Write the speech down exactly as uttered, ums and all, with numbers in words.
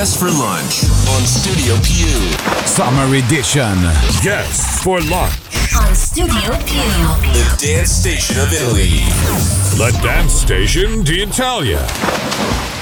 Guests for Lunch on Studio Più. Summer Edition. Guests for Lunch on Studio Più. The dance station of Italy. The dance station d'Italia.